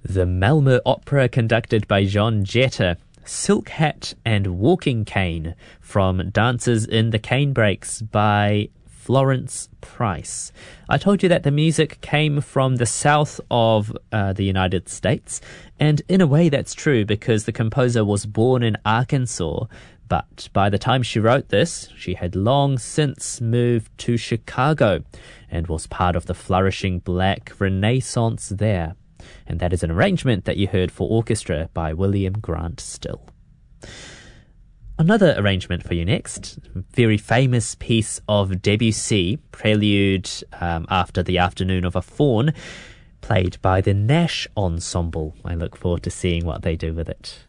The Malmö Opera conducted by John Jetta, Silk Hat and Walking Cane from Dances in the Canebrakes by Florence Price. I told you that the music came from the south of the United States, and in a way that's true because the composer was born in Arkansas, but by the time she wrote this, she had long since moved to Chicago and was part of the flourishing Black Renaissance there. And that is an arrangement that you heard for orchestra by William Grant Still. Another arrangement for you next, very famous piece of Debussy, Prelude after the Afternoon of a Faun, played by the Nash Ensemble. I look forward to seeing what they do with it.